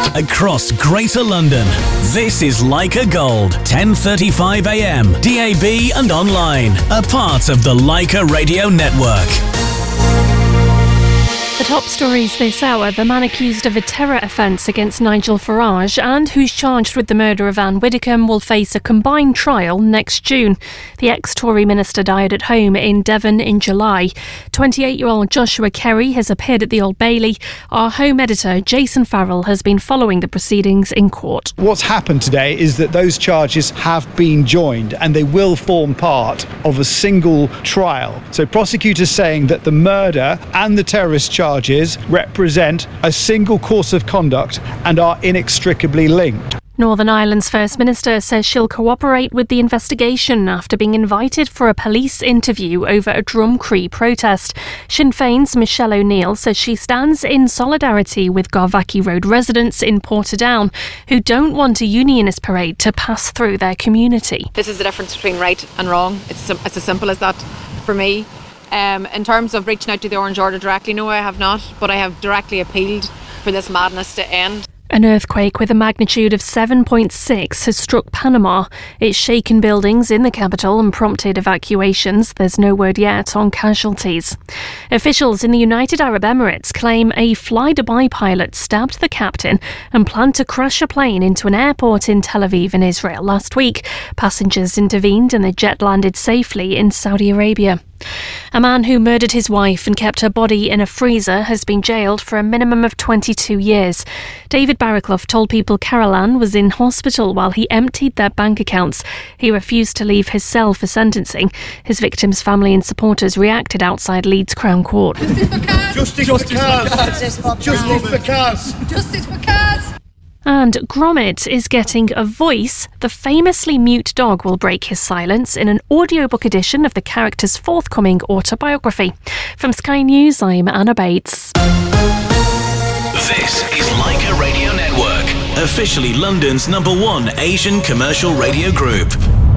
across Greater London. This is Leica Gold, 10:35 a.m. DAB and online. A part of the Leica Radio Network. The top stories this hour: the man accused of a terror offence against Nigel Farage and who's charged with the murder of Anne Widdecombe will face a combined trial next June. The ex-Tory minister died at home in Devon in July. 28-year-old Joshua Kerry has appeared at the Old Bailey. Our home editor, Jason Farrell, has been following the proceedings in court. What's happened today is that those charges have been joined and they will form part of a single trial. So prosecutors saying that the murder and the terrorist charges represent a single course of conduct and are inextricably linked. Northern Ireland's First Minister says she'll cooperate with the investigation after being invited for a police interview over a Drumcree protest. Sinn Féin's Michelle O'Neill says she stands in solidarity with Garvackie Road residents in Portadown who don't want a unionist parade to pass through their community. This is the difference between right and wrong. It's as simple as that for me. In terms of reaching out to the Orange Order directly, no, I have not, but I have directly appealed for this madness to end. An earthquake with a magnitude of 7.6 has struck Panama. It's shaken buildings in the capital and prompted evacuations. There's no word yet on casualties. Officials in the United Arab Emirates claim a Fly Dubai pilot stabbed the captain and planned to crash a plane into an airport in Tel Aviv in Israel last week. Passengers intervened and the jet landed safely in Saudi Arabia. A man who murdered his wife and kept her body in a freezer has been jailed for a minimum of 22 years. David Barraclough told People Carolan was in hospital while he emptied their bank accounts. He refused to leave his cell for sentencing. His victim's family and supporters reacted outside Leeds Crown Court. Justice for Kaz! Justice for Kaz! Justice for Kaz! Justice for Kaz! And Gromit is getting a voice. The famously mute dog will break his silence in an audiobook edition of the character's forthcoming autobiography. From Sky News, I'm Anna Bates. This is Leica Radio Network, officially London's #1 Asian commercial radio group.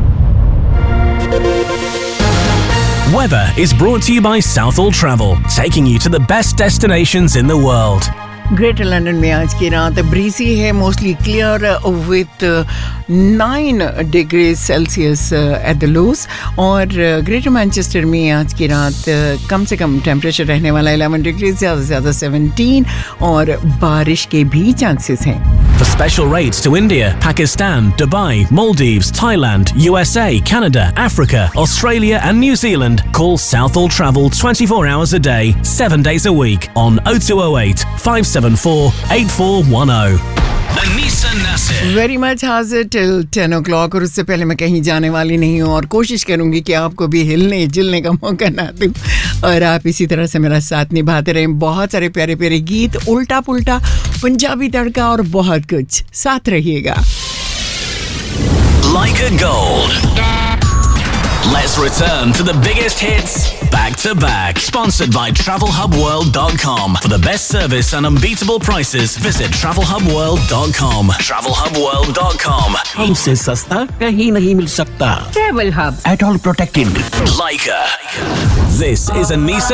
Weather is brought to you by Southall Travel, taking you to the best destinations in the world. Greater London में आज की रात breezy है, mostly clear with 9 degree Celsius at the lows. और greater Manchester में आज की रात कम से कम टेम्परेचर रहने वाला 11 डिग्री, ज़्यादा से ज़्यादा 17, और बारिश के भी चांसेस हैं. For special rates to India, Pakistan, Dubai, Maldives, Thailand, USA, Canada, Africa, Australia and New Zealand, call Southall Travel 24 hours a day, 7 days a week on 0208 574 8410. Anisa Nasir. Very much हाजिर till 10 o'clock. और उससे पहले मैं कहीं जाने वाली नहीं हूँ और कोशिश करूँगी कि आपको भी हिलने जुलने का मौका ना दूँ और आप इसी तरह से मेरा साथ निभाते रहें. बहुत सारे प्यारे प्यारे गीत, उल्टा पुल्टा, पंजाबी तड़का और बहुत कुछ. साथ रहिएगा. Leica Gold. Let's return to the biggest hits back to back. Sponsored by TravelHubWorld.com. For the best service and unbeatable prices, visit TravelHubWorld.com. TravelHubWorld.com. हमसे सस्ता कहीं नहीं मिल सकता. Travel Hub. At all protected. Leica. This is Anisa